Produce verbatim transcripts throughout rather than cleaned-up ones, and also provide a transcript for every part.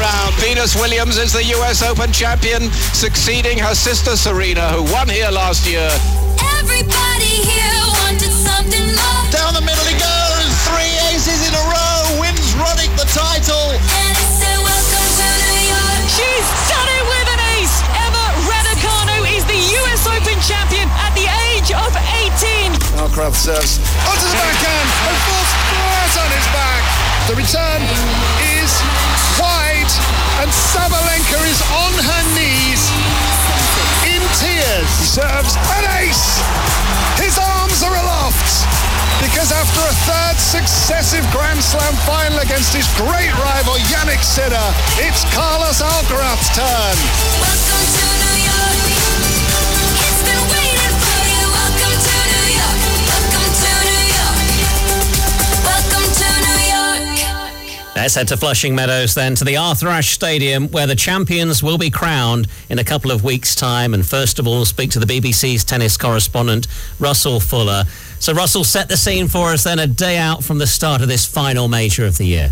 round. Venus Williams is the U S Open champion, succeeding her sister Serena, who won here last year. Everybody here wanted something more. Down the middle he goes. Three aces in a row. Wins Roddick the title. And it's a welcome to New York. She's done it with an ace. Emma Raducanu is the U S Open champion at the age of eighteen. Alcaraz serves onto the backhand and falls flat on his back. The return is wide and Sabalenka is on her knees in tears. He serves an ace. His arms are aloft because after a third successive Grand Slam final against his great rival Jannik Sinner, it's Carlos Alcaraz's turn. Welcome to New York. It's been waiting for you. Welcome to New York. Welcome to New York. Welcome to New York. Let's head to Flushing Meadows then, to the Arthur Ashe Stadium, where the champions will be crowned in a couple of weeks' time. And first of all, speak to the B B C's tennis correspondent, Russell Fuller. So, Russell, set the scene for us then, a day out from the start of this final major of the year.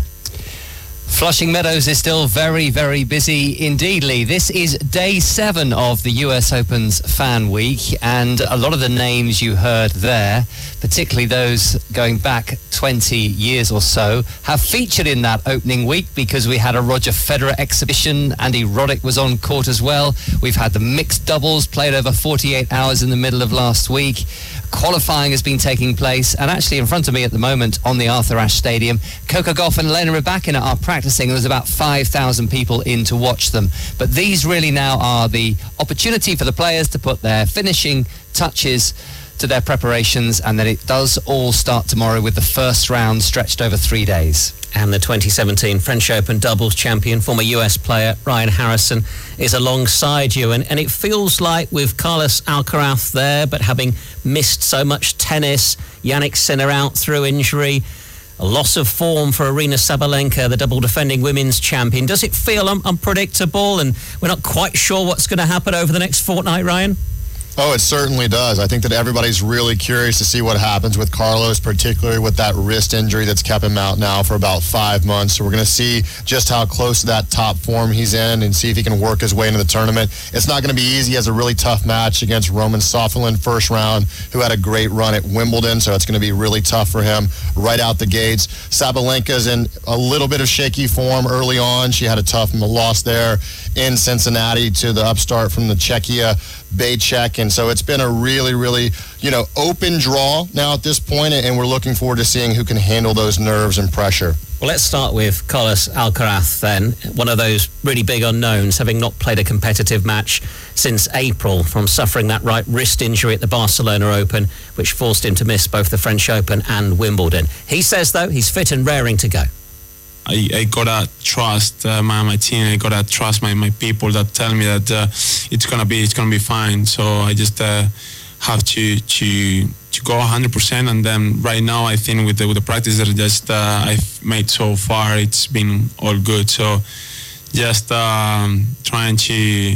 Flushing Meadows is still very, very busy indeed, Lee. This is day seven of the U S Open's Fan Week, and a lot of the names you heard there, particularly those going back twenty years or so, have featured in that opening week because we had a Roger Federer exhibition. Andy Roddick was on court as well. We've had the mixed doubles played over forty-eight hours in the middle of last week. Qualifying has been taking place, and actually in front of me at the moment on the Arthur Ashe Stadium, Coco Gauff and Elena Rybakina are practicing. There's about five thousand people in to watch them. But these really now are the opportunity for the players to put their finishing touches to their preparations, and then it does all start tomorrow with the first round stretched over three days. And the twenty seventeen French Open doubles champion, former U S player Ryan Harrison, is alongside you. And, and it feels like with Carlos Alcaraz there, but having missed so much tennis, Jannik Sinner out through injury, a loss of form for Aryna Sabalenka, the double defending women's champion. Does it feel un- unpredictable, and we're not quite sure what's going to happen over the next fortnight, Ryan? Oh, it certainly does. I think that everybody's really curious to see what happens with Carlos, particularly with that wrist injury that's kept him out now for about five months. So we're going to see just how close to that top form he's in and see if he can work his way into the tournament. It's not going to be easy. He has a really tough match against Roman Sofalin first round, who had a great run at Wimbledon, so it's going to be really tough for him right out the gates. Sabalenka's in a little bit of shaky form early on. She had a tough loss there in Cincinnati to the upstart from the Czechia, Bacek, and so it's been a really, really, you know, open draw now at this point, and we're looking forward to seeing who can handle those nerves and pressure. Well, let's start with Carlos Alcaraz then, one of those really big unknowns, having not played a competitive match since April from suffering that right wrist injury at the Barcelona Open, which forced him to miss both the French Open and Wimbledon. He says, though, he's fit and raring to go. I, I gotta trust uh, my my team. I gotta trust my, my people that tell me that uh, it's gonna be it's gonna be fine. So I just uh, have to to to go one hundred percent. And then right now, I think with the with the practice that just uh, I've made so far, it's been all good. So just um, trying to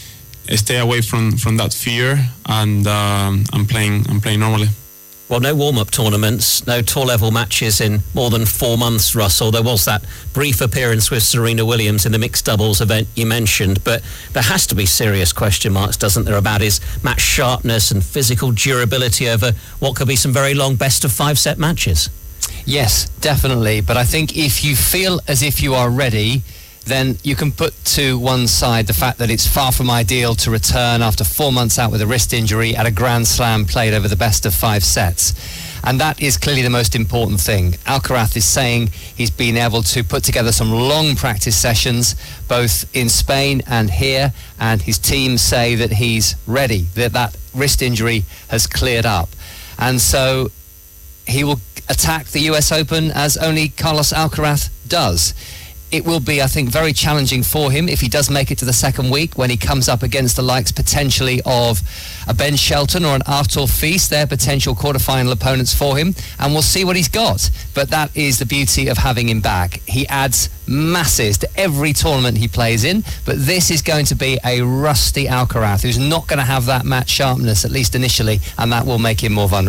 stay away from, from that fear, and um, I'm playing I'm playing normally. Well, no warm-up tournaments, no tour-level matches in more than four months, Russell. There was that brief appearance with Serena Williams in the mixed doubles event you mentioned, but there has to be serious question marks, doesn't there, about his match sharpness and physical durability over what could be some very long best-of-five set matches. Yes, definitely. But I think if you feel as if you are ready, then you can put to one side the fact that it's far from ideal to return after four months out with a wrist injury at a Grand Slam played over the best of five sets. And that is clearly the most important thing. Alcaraz is saying he's been able to put together some long practice sessions, both in Spain and here, and his team say that he's ready, that that wrist injury has cleared up. And so he will attack the U S Open as only Carlos Alcaraz does. It will be, I think, very challenging for him if he does make it to the second week, when he comes up against the likes potentially of a Ben Shelton or an Artur Fils, their potential quarterfinal opponents for him, and we'll see what he's got. But that is the beauty of having him back. He adds masses to every tournament he plays in, but this is going to be a rusty Alcaraz who's not going to have that match sharpness, at least initially, and that will make him more vulnerable.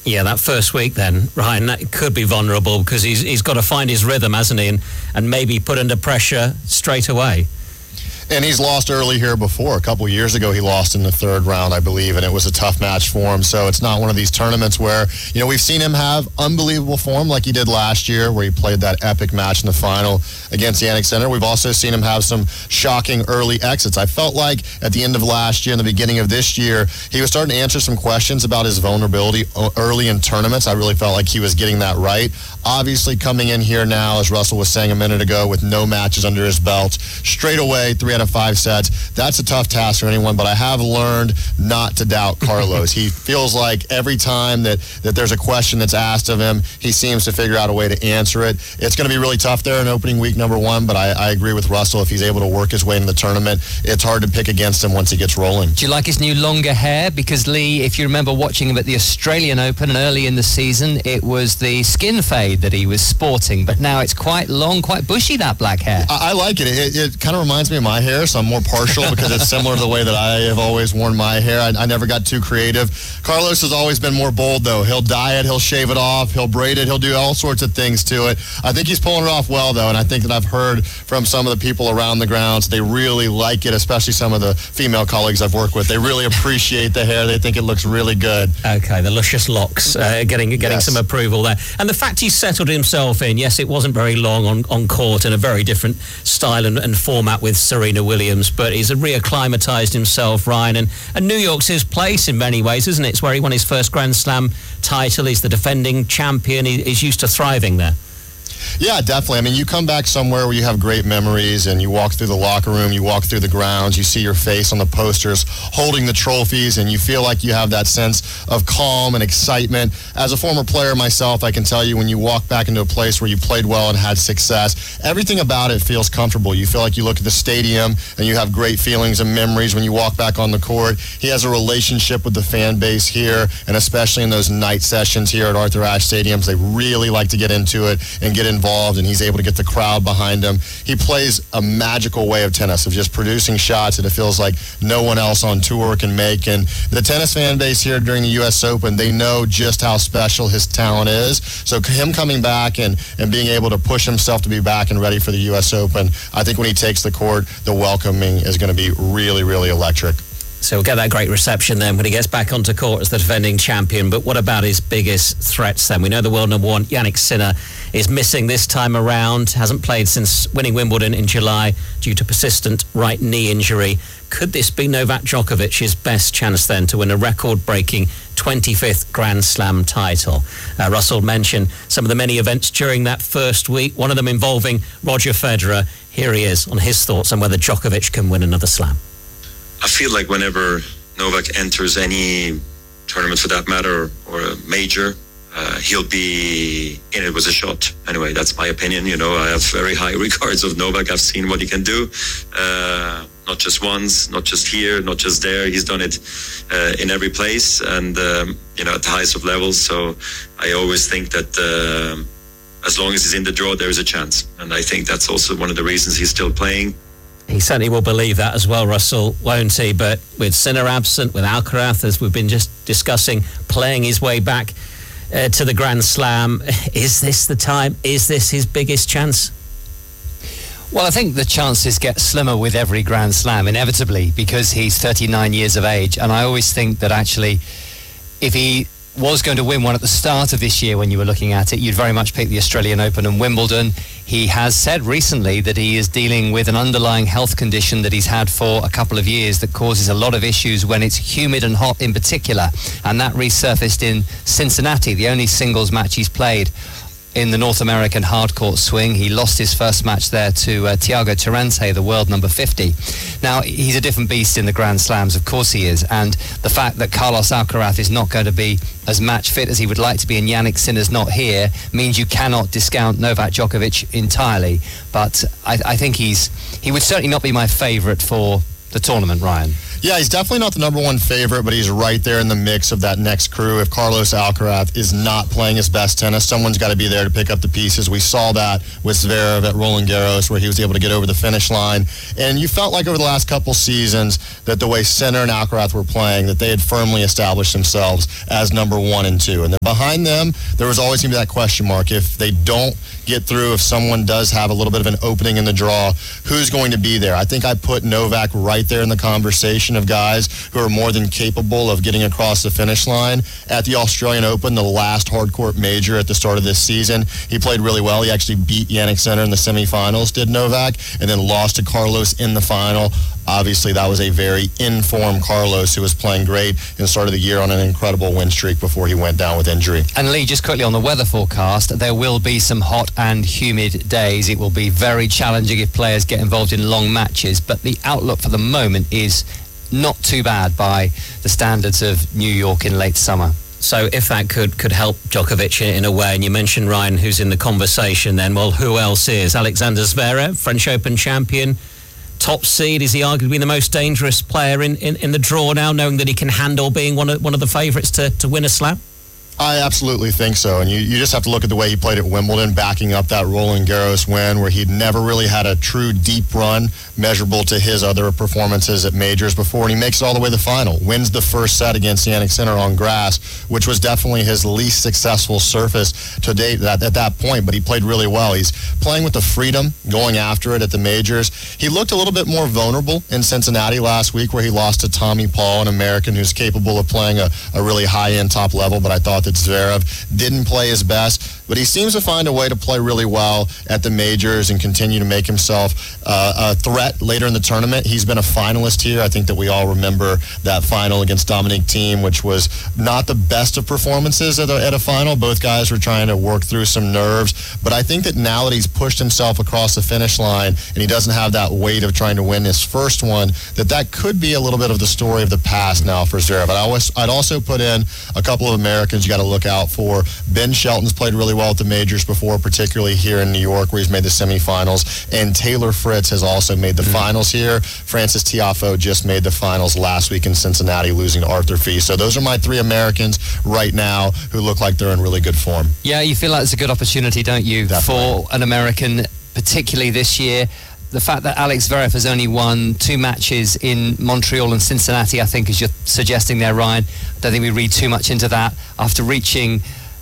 Yeah, that first week then, Ryan, that could be vulnerable because he's he's got to find his rhythm, hasn't he, and, and maybe put under pressure straight away. And he's lost early here before. A couple years ago, he lost in the third round, I believe, and it was a tough match for him. So it's not one of these tournaments where, you know, we've seen him have unbelievable form like he did last year where he played that epic match in the final against Jannik Sinner. We've also seen him have some shocking early exits. I felt like at the end of last year and the beginning of this year, he was starting to answer some questions about his vulnerability early in tournaments. I really felt like he was getting that right. Obviously, coming in here now, as Russell was saying a minute ago, with no matches under his belt, straight away, three out of five sets. That's a tough task for anyone, but I have learned not to doubt Carlos. He feels like every time that, that there's a question that's asked of him, he seems to figure out a way to answer it. It's going to be really tough there in opening week number one, but I, I agree with Russell. If he's able to work his way into the tournament, it's hard to pick against him once he gets rolling. Do you like his new longer hair? Because, Lee, if you remember watching him at the Australian Open and early in the season, it was the skin fade that he was sporting, but now it's quite long, quite bushy, that black hair. I, I like it. It, it kind of reminds me of my hair, so I'm more partial because it's similar to the way that I have always worn my hair. I, I never got too creative. Carlos has always been more bold, though. He'll dye it, he'll shave it off, he'll braid it, he'll do all sorts of things to it. I think he's pulling it off well, though, and I think that I've heard from some of the people around the grounds, they really like it, especially some of the female colleagues I've worked with. They really appreciate the hair. They think it looks really good. Okay, the luscious locks, uh, getting getting Yes. some approval there. And the fact he's settled himself in, yes, it wasn't very long on, on court in a very different style and, and format with Serena Williams, but he's reacclimatised himself, Ryan, and, and New York's his place in many ways, isn't it? It's where he won his first Grand Slam title. He's the defending champion. He, he's used to thriving there. Yeah, definitely. I mean, you come back somewhere where you have great memories and you walk through the locker room, you walk through the grounds, you see your face on the posters holding the trophies, and you feel like you have that sense of calm and excitement. As a former player myself, I can tell you when you walk back into a place where you played well and had success, everything about it feels comfortable. You feel like you look at the stadium and you have great feelings and memories when you walk back on the court. He has a relationship with the fan base here, and especially in those night sessions here at Arthur Ashe Stadiums, they really like to get into it and get involved, and he's able to get the crowd behind him. He plays a magical way of tennis, of just producing shots that it feels like no one else on tour can make. And the tennis fan base here during the U S Open, they know just how special his talent is. So him coming back and, and being able to push himself to be back and ready for the U S Open, I think when he takes the court, the welcoming is going to be really, really electric. So we'll get that great reception then when he gets back onto court as the defending champion. But what about his biggest threats then? We know the world number one, Jannik Sinner, is missing this time around, hasn't played since winning Wimbledon in July due to persistent right knee injury. Could this be Novak Djokovic's best chance then to win a record-breaking twenty-fifth Grand Slam title? Uh, Russell mentioned some of the many events during that first week, one of them involving Roger Federer. Here he is on his thoughts on whether Djokovic can win another slam. I feel like whenever Novak enters any tournament for that matter, or a major, uh, he'll be in it with a shot. Anyway, that's my opinion. You know, I have very high regards of Novak. I've seen what he can do. Uh, not just once, not just here, not just there. He's done it uh, in every place and, um, you know, at the highest of levels. So I always think that uh, as long as he's in the draw, there is a chance. And I think that's also one of the reasons he's still playing. He certainly will believe that as well, Russell, won't he? But with Sinner absent, with Alcaraz, as we've been just discussing, playing his way back uh, to the Grand Slam, is this the time? Is this his biggest chance? Well, I think the chances get slimmer with every Grand Slam, inevitably, because he's thirty-nine years of age. And I always think that actually, if he was going to win one at the start of this year when you were looking at it, you'd very much pick the Australian Open and Wimbledon. He has said recently that he is dealing with an underlying health condition that he's had for a couple of years that causes a lot of issues when it's humid and hot in particular. And that resurfaced in Cincinnati, the only singles match he's played in the North American hardcourt swing. He lost his first match there to uh, Thiago Tirante, the world number fifty. Now, he's a different beast in the Grand Slams, of course he is, and the fact that Carlos Alcaraz is not going to be as match fit as he would like to be and Jannik Sinner's not here means you cannot discount Novak Djokovic entirely. But I, I think he's he would certainly not be my favourite for the tournament, Ryan. Yeah, he's definitely not the number one favorite, but he's right there in the mix of that next crew. If Carlos Alcaraz is not playing his best tennis, someone's got to be there to pick up the pieces. We saw that with Zverev at Roland Garros, where he was able to get over the finish line. And you felt like over the last couple seasons that the way Sinner and Alcaraz were playing, that they had firmly established themselves as number one and two. And then behind them, there was always going to be that question mark. If they don't get through, if someone does have a little bit of an opening in the draw, who's going to be there? I think I put Novak right there in the conversation of guys who are more than capable of getting across the finish line. At the Australian Open, the last hardcourt major at the start of this season, he played really well. He actually beat Jannik Sinner in the semifinals, did Novak, and then lost to Carlos in the final. Obviously, that was a very in-form Carlos who was playing great and started the year on an incredible win streak before he went down with injury. And Lee, just quickly on the weather forecast, there will be some hot and humid days. It will be very challenging if players get involved in long matches, but the outlook for the moment is not too bad by the standards of New York in late summer. So if that could could help Djokovic in, in a way, and you mentioned Ryan, who's in the conversation then, well, who else is? Alexander Zverev, French Open champion, top seed. Is he arguably the most dangerous player in, in, in the draw now, knowing that he can handle being one of, one of the favourites to, to win a slam? I absolutely think so. And you, you just have to look at the way he played at Wimbledon, backing up that Roland Garros win, where he'd never really had a true deep run measurable to his other performances at majors before. And he makes it all the way to the final, wins the first set against Jannik Sinner on grass, which was definitely his least successful surface to date at, at that point. But he played really well. He's playing with the freedom, going after it at the majors. He looked a little bit more vulnerable in Cincinnati last week, where he lost to Tommy Paul, an American who's capable of playing a, a really high-end top level. But I thought that Zverev didn't play his best, but he seems to find a way to play really well at the majors and continue to make himself uh, a threat later in the tournament. He's been a finalist here. I think that we all remember that final against Dominic Thiem, which was not the best of performances at a, at a final. Both guys were trying to work through some nerves, but I think that now that he's pushed himself across the finish line and he doesn't have that weight of trying to win his first one, that that could be a little bit of the story of the past now for Zverev. But I always, I'd also put in a couple of Americans you got to look out for. Ben Shelton's played really well at the majors before, particularly here in New York, where he's made the semifinals. And Taylor Fritz has also made the mm-hmm. finals here. Francis Tiafoe just made the finals last week in Cincinnati, losing to Arthur Fee. So those are my three Americans right now who look like they're in really good form. Yeah, you feel like it's a good opportunity, don't you, Definitely. for an American, particularly this year. The fact that Alex Zverev has only won two matches in Montreal and Cincinnati, I think, as you're suggesting there, Ryan. I don't think we read too much into that. After reaching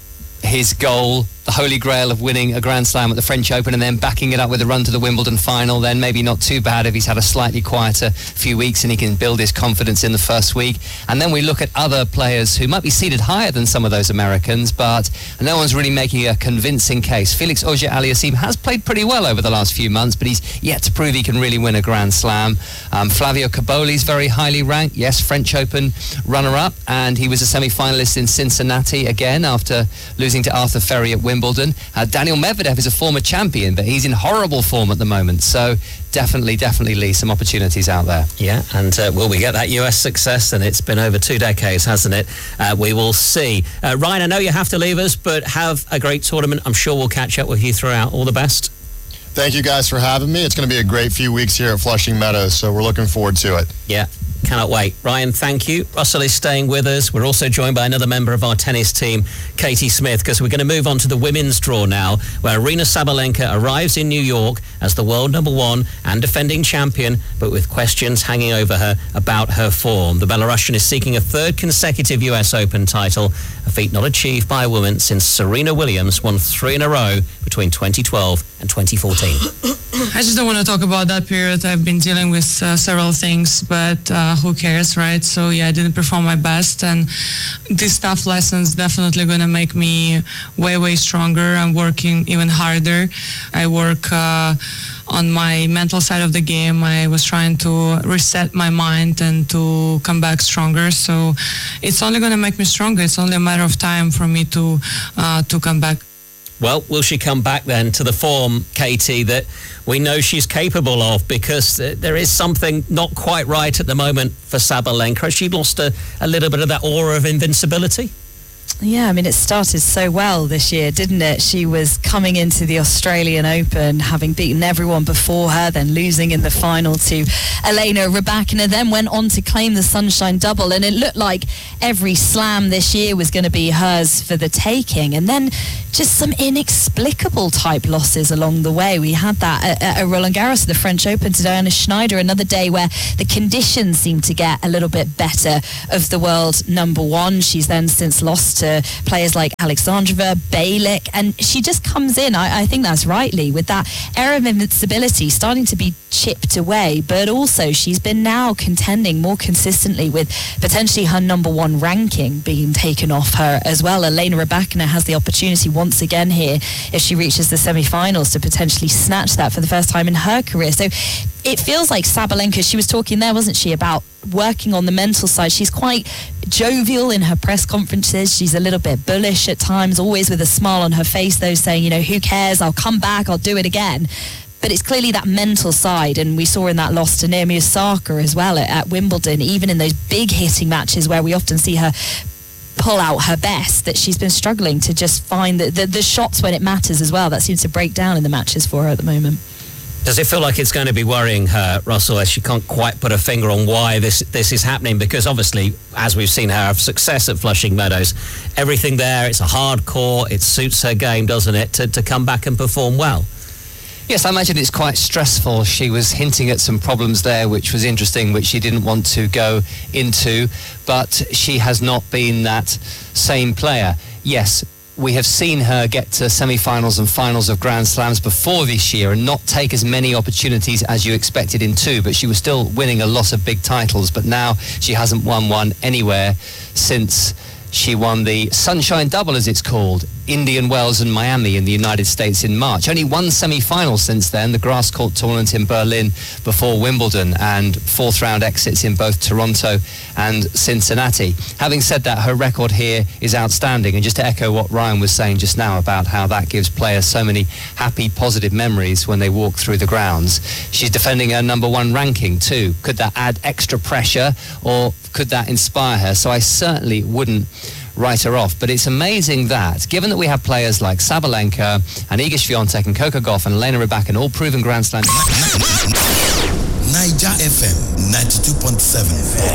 his goal, the holy grail of winning a Grand Slam at the French Open and then backing it up with a run to the Wimbledon final, then maybe not too bad if he's had a slightly quieter few weeks and he can build his confidence in the first week. And then we look at other players who might be seated higher than some of those Americans, but no one's really making a convincing case. Felix Auger-Aliassime has played pretty well over the last few months, but he's yet to prove he can really win a Grand Slam. Um, Flavio Caboli's very highly ranked, yes, French Open runner-up, and he was a semi-finalist in Cincinnati again after losing to Arthur Ferry at Wimbledon. Wimbledon. Uh, Daniel Medvedev is a former champion, but he's in horrible form at the moment. So definitely, definitely, Lee, some opportunities out there. Yeah, and uh, will we get that U S success? And it's been over two decades, hasn't it? Uh, we will see. Uh, Ryan, I know you have to leave us, but have a great tournament. I'm sure we'll catch up with you throughout. All the best. Thank you guys for having me. It's going to be a great few weeks here at Flushing Meadows, so we're looking forward to it. Yeah. Cannot wait. Ryan, thank you. Russell is staying with us. We're also joined by another member of our tennis team, Katie Smith, because we're going to move on to the women's draw now, where Aryna Sabalenka arrives in New York as the world number one and defending champion, but with questions hanging over her about her form. The Belarusian is seeking a third consecutive U S Open title, a feat not achieved by a woman since Serena Williams won three in a row between twenty twelve and twenty fourteen. I just don't want to talk about that period. I've been dealing with uh, several things, but uh, who cares, right? So yeah, I didn't perform my best, and these tough lessons definitely going to make me way, way stronger. I'm working even harder. I work uh, on my mental side of the game. I was trying to reset my mind and to come back stronger. So it's only going to make me stronger. It's only a matter of time for me to uh, to come back. Well, will she come back then to the form, Katie, that we know she's capable of? Because there is something not quite right at the moment for Sabalenka. Has she lost a, a little bit of that aura of invincibility? Yeah, I mean, it started so well this year, didn't it? She was coming into the Australian Open, having beaten everyone before her, then losing in the final to Elena Rybakina, then went on to claim the Sunshine Double, and it looked like every slam this year was going to be hers for the taking. And then just some inexplicable type losses along the way. We had that at, at Roland Garros, the French Open, to Diana Schneider, another day where the conditions seemed to get a little bit better of the world number one. She's then since lost to players like Alexandrova, Balic, and she just comes in, I, I think that's rightly, with that air of invincibility starting to be chipped away, but also she's been now contending more consistently with potentially her number one ranking being taken off her as well. Elena Rybakina has the opportunity once again here, if she reaches the semi-finals, to potentially snatch that for the first time in her career. So it feels like Sabalenka, she was talking there, wasn't she, about working on the mental side. She's quite jovial in her press conferences. She's a little bit bullish at times, always with a smile on her face, though, saying, you know, who cares? I'll come back. I'll do it again. But it's clearly that mental side, and we saw in that loss to Naomi Osaka as well at, at Wimbledon, even in those big hitting matches where we often see her pull out her best, that she's been struggling to just find the, the, the shots when it matters as well. That seems to break down in the matches for her at the moment. Does it feel like it's going to be worrying her, Russell, as she can't quite put a finger on why this this is happening? Because obviously, as we've seen her have success at Flushing Meadows, everything there, it's a hard court, it suits her game, doesn't it, to, to come back and perform well? Yes, I imagine it's quite stressful. She was hinting at some problems there, which was interesting, which she didn't want to go into, but she has not been that same player. Yes, we have seen her get to semi-finals and finals of Grand Slams before this year and not take as many opportunities as you expected in two, but she was still winning a lot of big titles. But now she hasn't won one anywhere since she won the Sunshine Double, as it's called, Indian Wells and Miami in the United States in March. Only one semi-final since then, the grass court tournament in Berlin before Wimbledon, and fourth round exits in both Toronto and Cincinnati. Having said that, her record here is outstanding, and just to echo what Ryan was saying just now about how that gives players so many happy, positive memories when they walk through the grounds. She's defending her number one ranking too. Could that add extra pressure, or could that inspire her? So I certainly wouldn't write her off. But it's amazing that, given that we have players like Sabalenka and Iga Swiatek and Coco Gauff and Elena Rybakina, all proven Grand Slam. Niger F M ninety-two point seven.